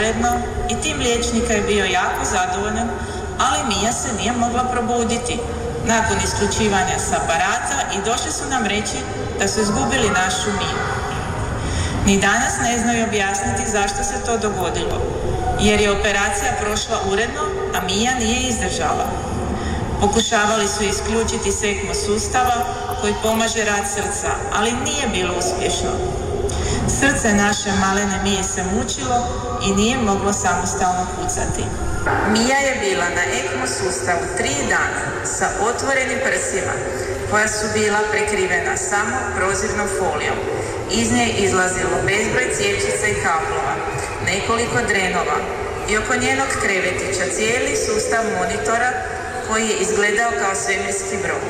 uredno i tim liječnika je bio jako zadovoljan, ali Mija se nije mogla probuditi nakon isključivanja s aparata i došli su nam reći da su izgubili našu Miju. Ni danas ne znaju objasniti zašto se to dogodilo, jer je operacija prošla uredno, a Mija nije izdržala. Pokušavali su isključiti s ECMO sustava koji pomaže rad srca, ali nije bilo uspješno. Srce naše malene Mije se mučilo i nije moglo samostalno kucati. Mija je bila na ECMO sustavu 3 dana sa otvorenim prsima koja su bila prekrivena samo prozirnom folijom. Iz nje izlazilo bezbroj cjevčica i kablova, nekoliko drenova i oko njenog krevetića cijeli sustav monitora koji je izgledao kao svemirski brod.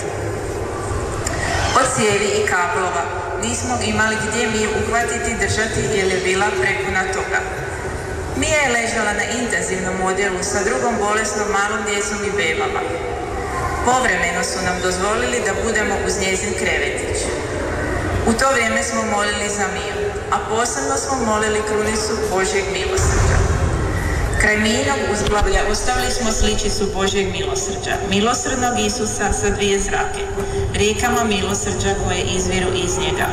Od cijevi i kablova nismo imali gdje Miju uhvatiti i držati jer je bila prepuna toga. Mija je ležala na intenzivnom odjelu sa drugom bolesnom malom djecom i bebama. Povremeno su nam dozvolili da budemo uz njezin krevetić. U to vrijeme smo molili za Miju, a posebno smo molili krunicu Božjeg milosrđa. Kraj Mijinog uzglavlja ostavili smo sličicu Božjeg milosrđa, milosrdnog Isusa sa 2 zrake, rijekama milosrđa koje izviru iz njega.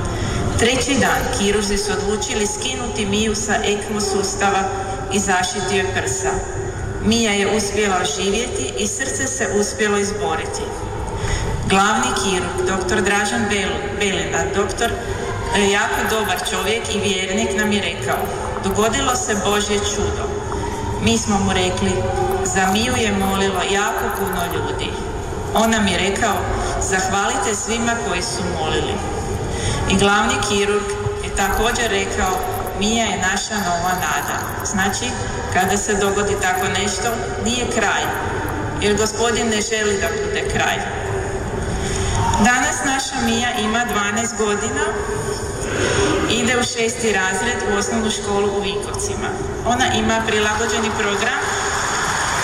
3. dan kirurzi su odlučili skinuti Miju sa ECMO sustava i zašiti joj prsa. Mija je uspjela živjeti i srce se uspjelo izboriti. Glavni kirurg, dr. Dražan Belina, doktor, jako dobar čovjek i vjernik, nam je rekao: dogodilo se Božje čudo. Mi smo mu rekli: za Miju je molilo jako puno ljudi. On nam je rekao: zahvalite svima koji su molili. I glavni kirurg je također rekao: Mija je naša nova nada. Znači, kada se dogodi tako nešto, nije kraj, jer Gospodin ne želi da bude kraj. Danas naša Mija ima 12 godina, ide u 6. razred u osnovnu školu u Vinkovcima. Ona ima prilagođeni program